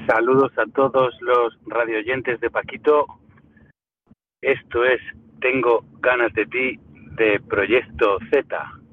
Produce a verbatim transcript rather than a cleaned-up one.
Saludos a todos los radioyentes de Paquito. Esto es Tengo ganas de ti, de Proyecto Z.